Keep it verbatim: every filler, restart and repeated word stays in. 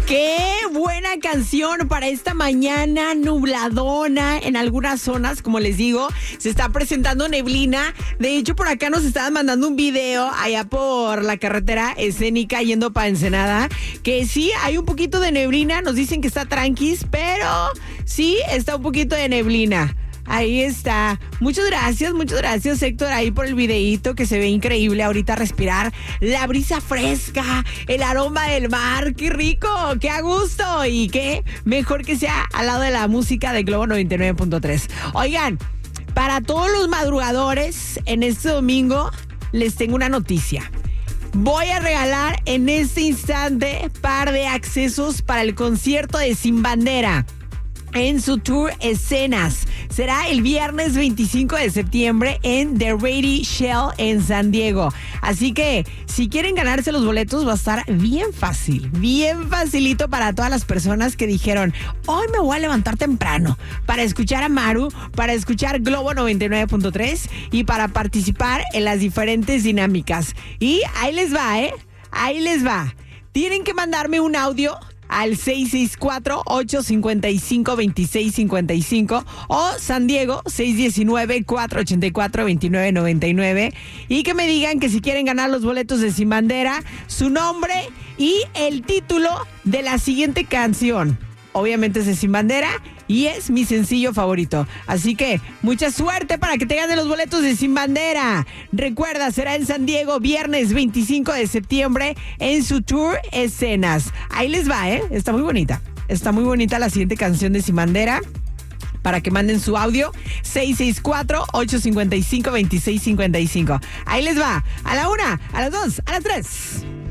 Qué buena canción para esta mañana nubladona en algunas zonas, como les digo, se está presentando neblina. De hecho, por acá nos estaban mandando un video allá por la carretera escénica yendo para Ensenada, que sí, hay un poquito de neblina, nos dicen que está tranquis, pero sí, está un poquito de neblina. Ahí está. Muchas gracias, muchas gracias, Héctor, ahí por el videíto que se ve increíble. Ahorita respirar la brisa fresca, el aroma del mar. ¡Qué rico! ¡Qué a gusto! Y qué mejor que sea al lado de la música de Globo noventa y nueve punto tres. Oigan, para todos los madrugadores, en este domingo les tengo una noticia. Voy a regalar en este instante par de accesos para el concierto de Sin Bandera en su tour Escenas. Será el viernes veinticinco de septiembre en The Ready Shell en San Diego. Así que, si quieren ganarse los boletos, va a estar bien fácil, bien facilito para todas las personas que dijeron, hoy me voy a levantar temprano para escuchar a Maru, para escuchar Globo noventa y nueve punto tres y para participar en las diferentes dinámicas. Y ahí les va, ¿eh? Ahí les va. Tienen que mandarme un audio al seis seis cuatro, ocho cinco cinco, dos seis cinco cinco o San Diego seis uno nueve, cuatro ocho cuatro, dos nueve nueve nueve y que me digan que si quieren ganar los boletos de Sin Bandera, su nombre y el título de la siguiente canción. Obviamente es de Sin Bandera y es mi sencillo favorito. Así que mucha suerte para que te ganen los boletos de Sin Bandera. Recuerda, será en San Diego viernes veinticinco de septiembre en su tour Escenas. Ahí les va, ¿eh? Está muy bonita. Está muy bonita la siguiente canción de Sin Bandera. Para que manden su audio, seis seis cuatro, ocho cinco cinco, dos seis cinco cinco. Ahí les va. A la una, a las dos, a las tres.